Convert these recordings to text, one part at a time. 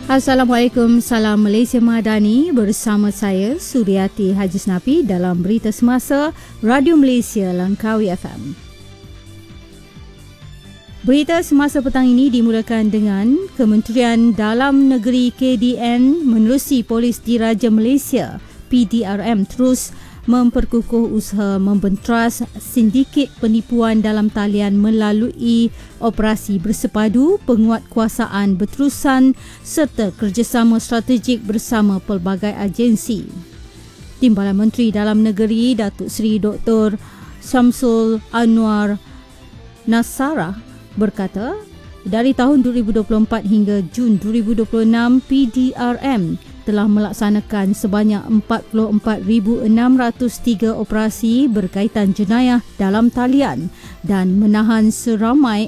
Assalamualaikum, salam Malaysia Madani, bersama saya Suryati Haji Snapi dalam Berita Semasa Radio Malaysia Langkawi FM. Berita Semasa petang ini dimulakan dengan Kementerian Dalam Negeri KDN menerusi Polis Diraja Malaysia PDRM terus memperkukuh usaha membentras sindiket penipuan dalam talian melalui operasi bersepadu, penguatkuasaan berterusan serta kerjasama strategik bersama pelbagai agensi. Timbalan Menteri Dalam Negeri Datuk Seri Dr. Syamsul Anwar Nasara berkata, dari tahun 2024 hingga Jun 2026, PDRM telah melaksanakan sebanyak 44,603 operasi berkaitan jenayah dalam talian dan menahan seramai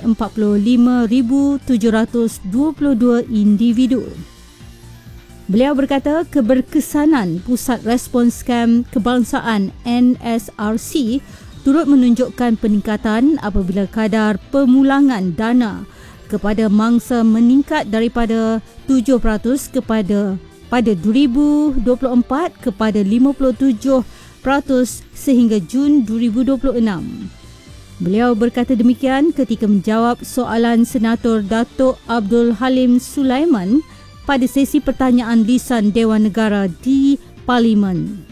45,722 individu. Beliau berkata keberkesanan Pusat Respons Scam Kebangsaan NSRC turut menunjukkan peningkatan apabila kadar pemulangan dana kepada mangsa meningkat daripada 7% pada 2024 kepada 57% sehingga Jun 2026. Beliau berkata demikian ketika menjawab soalan Senator Datuk Abdul Halim Sulaiman pada sesi pertanyaan lisan Dewan Negara di Parlimen.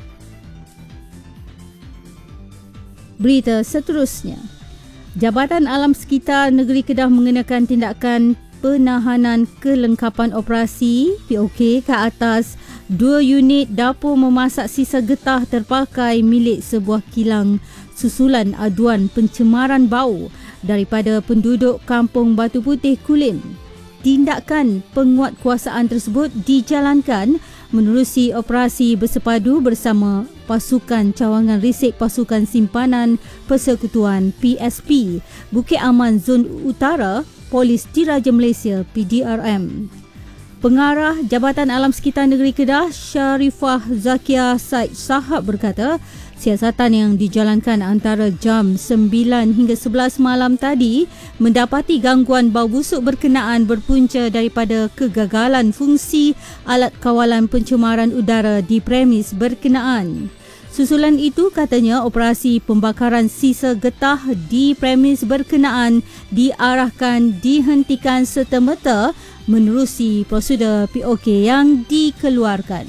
Berita seterusnya. Jabatan Alam Sekitar Negeri Kedah mengenakan tindakan penahanan kelengkapan operasi POK ke atas 2 unit dapur memasak sisa getah terpakai milik sebuah kilang susulan aduan pencemaran bau daripada penduduk Kampung Batu Putih Kulim. Tindakan penguatkuasaan tersebut dijalankan menerusi operasi bersepadu bersama Pasukan Cawangan Risik Pasukan Simpanan Persekutuan PSP Bukit Aman Zon Utara Polis Diraja Malaysia PDRM. Pengarah Jabatan Alam Sekitar Negeri Kedah Sharifah Zakia Said Sahab berkata, siasatan yang dijalankan antara jam 9 hingga 11 malam tadi mendapati gangguan bau busuk berkenaan berpunca daripada kegagalan fungsi alat kawalan pencemaran udara di premis berkenaan. Susulan itu katanya operasi pembakaran sisa getah di premis berkenaan diarahkan dihentikan serta-merta menerusi prosedur POK yang dikeluarkan.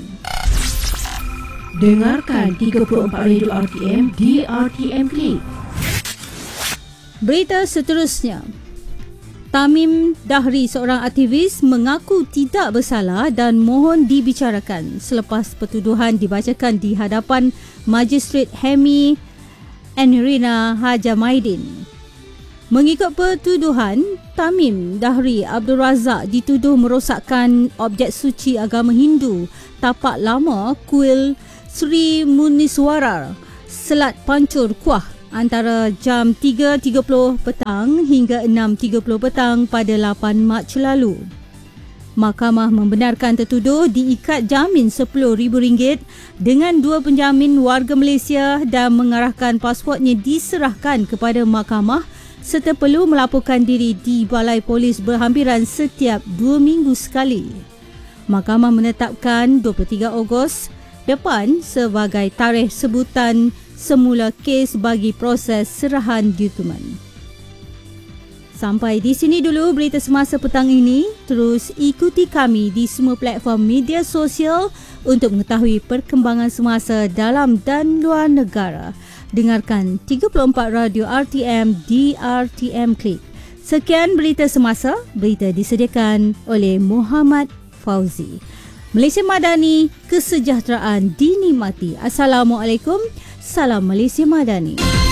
Dengarkan 34 Radio RTM di RTM Klik. Berita seterusnya. Tamim Dahri, seorang aktivis, mengaku tidak bersalah dan mohon dibicarakan selepas pertuduhan dibacakan di hadapan Magistrate Hemi Enrina Hajamaidin. Mengikut pertuduhan, Tamim Dahri Abdul Razak dituduh merosakkan objek suci agama Hindu tapak lama Kuil Sri Muniswarar, Selat Pancur Kuah antara jam 3.30 petang hingga 6.30 petang pada 8 Mac lalu. Mahkamah membenarkan tertuduh diikat jamin RM10,000 dengan 2 penjamin warga Malaysia dan mengarahkan pasportnya diserahkan kepada mahkamah serta perlu melaporkan diri di Balai Polis berhampiran setiap 2 minggu sekali. Mahkamah menetapkan 23 Ogos depan sebagai tarikh sebutan semula kes bagi proses serahan dokumen. Sampai di sini dulu berita semasa petang ini. Terus ikuti kami di semua platform media sosial untuk mengetahui perkembangan semasa dalam dan luar negara. Dengarkan 34 Radio RTM di RTM Klik. Sekian berita semasa. Berita disediakan oleh Muhammad Fauzi. Malaysia Madani, kesejahteraan dinikmati. Assalamualaikum. Salam Malaysia Madani.